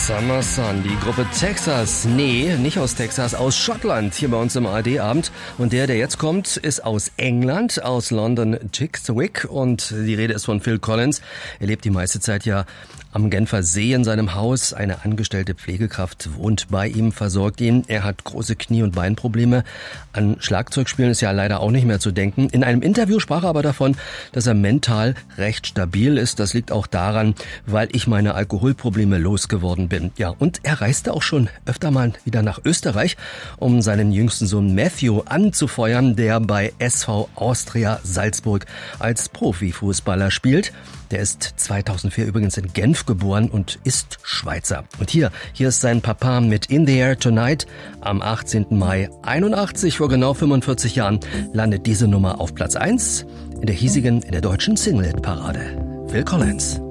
Summer Sun, die Gruppe Texas. Nee, nicht aus Texas, aus Schottland, hier bei uns im ARD-Abend. Und der jetzt kommt, ist aus England, aus London Chiswick. Und die Rede ist von Phil Collins. Er lebt die meiste Zeit ja am Genfer See in seinem Haus. Eine angestellte Pflegekraft wohnt bei ihm, versorgt ihn. Er hat große Knie- und Beinprobleme. An Schlagzeugspielen ist ja leider auch nicht mehr zu denken. In einem Interview sprach er aber davon, dass er mental recht stabil ist. Das liegt auch daran, weil ich meine Alkoholprobleme losgeworden bin. Ja, und er reiste auch schon öfter mal wieder nach Österreich, um seinen jüngsten Sohn Matthew anzufeuern, der bei SV Austria Salzburg als Profifußballer spielt. Der ist 2004 übrigens in Genf geboren und ist Schweizer. Und hier ist sein Papa mit In the Air Tonight. Am 18. Mai 81, vor genau 45 Jahren, landet diese Nummer auf Platz 1 in der hiesigen, in der deutschen Single-Hit-Parade. Phil Collins.